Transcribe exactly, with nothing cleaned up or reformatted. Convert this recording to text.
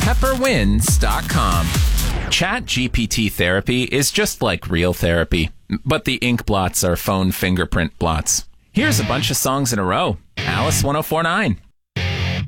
pepper wins dot com. Chat G P T therapy is just like real therapy, but the ink blots are phone fingerprint blots. Here's a bunch of songs in a row. Alice one oh four point nine.